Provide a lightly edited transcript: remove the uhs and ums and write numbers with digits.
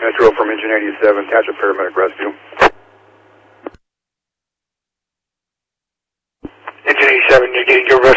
Metro from Engine 87, attach a paramedic rescue. Engine 87, you're getting your